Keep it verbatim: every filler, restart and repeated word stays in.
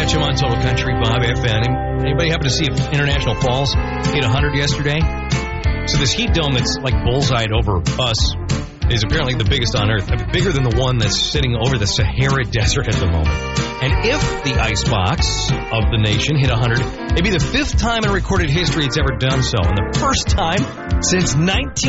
Rich, I'm on Total Country, Bob F N. Anybody happen to see if International Falls hit one hundred yesterday? So this heat dome that's like bullseyed over us is apparently the biggest on Earth, bigger than the one that's sitting over the Sahara Desert at the moment. And if the icebox of the nation hit one hundred, it'd be the fifth time in recorded history it's ever done so, and the first time since nineteen